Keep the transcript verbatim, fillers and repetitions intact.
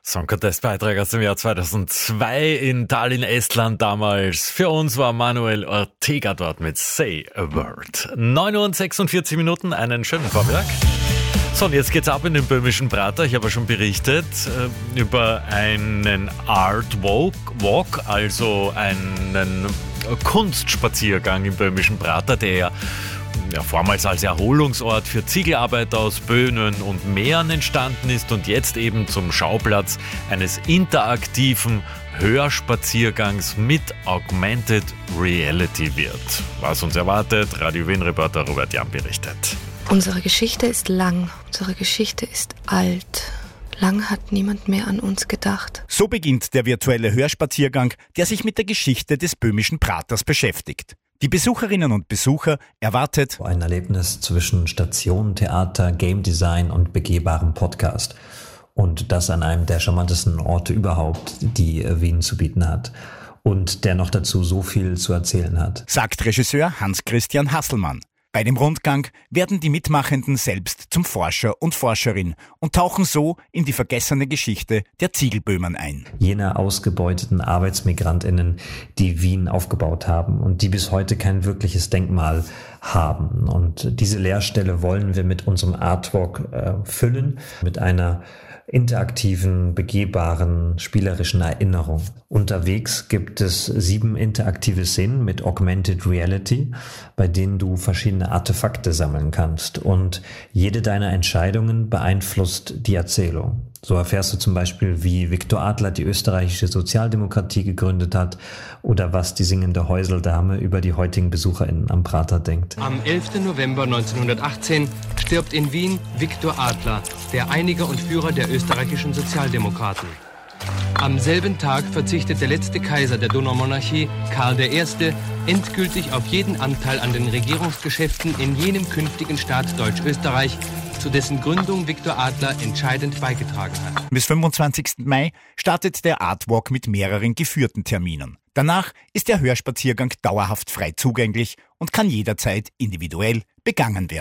Song Contest Beitrag aus dem Jahr zweitausendzwei in Tallinn, Estland damals. Für uns war Manuel Ortega dort mit Say a Word. neun Uhr und sechsundvierzig Minuten, einen schönen Vormittag. So, und jetzt geht's ab in den böhmischen Prater. Ich habe ja schon berichtet äh, über einen Art Walk, Walk, also einen Kunstspaziergang im böhmischen Prater, der ja Ja, vormals als Erholungsort für Ziegelarbeiter aus Böhnen und Mähren entstanden ist und jetzt eben zum Schauplatz eines interaktiven Hörspaziergangs mit Augmented Reality wird. Was uns erwartet, Radio Wien-Reporter Robert Jan berichtet. Unsere Geschichte ist lang, unsere Geschichte ist alt. Lang hat niemand mehr an uns gedacht. So beginnt der virtuelle Hörspaziergang, der sich mit der Geschichte des böhmischen Praters beschäftigt. Die Besucherinnen und Besucher erwartet ein Erlebnis zwischen Station, Theater, Game Design und begehbarem Podcast. Und das an einem der charmantesten Orte überhaupt, die Wien zu bieten hat. Und der noch dazu so viel zu erzählen hat, sagt Regisseur Hans-Christian Hasselmann. Bei dem Rundgang werden die Mitmachenden selbst zum Forscher und Forscherin und tauchen so in die vergessene Geschichte der Ziegelböhmen ein. Jene ausgebeuteten ArbeitsmigrantInnen, die Wien aufgebaut haben und die bis heute kein wirkliches Denkmal haben. Und diese Leerstelle wollen wir mit unserem Artwork äh, füllen, mit einer interaktiven, begehbaren, spielerischen Erinnerung. Unterwegs gibt es sieben interaktive Szenen mit Augmented Reality, bei denen du verschiedene Artefakte sammeln kannst. Und jede deiner Entscheidungen beeinflusst die Erzählung. So erfährst du zum Beispiel, wie Viktor Adler die österreichische Sozialdemokratie gegründet hat oder was die singende Häuseldame über die heutigen BesucherInnen am Prater denkt. Am elften November neunzehnhundertachtzehn stirbt in Wien Viktor Adler, der Einiger und Führer der österreichischen Sozialdemokraten. Am selben Tag verzichtet der letzte Kaiser der Donaumonarchie, Karl der Erste, endgültig auf jeden Anteil an den Regierungsgeschäften in jenem künftigen Staat Deutsch-Österreich, zu dessen Gründung Viktor Adler entscheidend beigetragen hat. Bis fünfundzwanzigsten Mai startet der Artwalk mit mehreren geführten Terminen. Danach ist der Hörspaziergang dauerhaft frei zugänglich und kann jederzeit individuell begangen werden.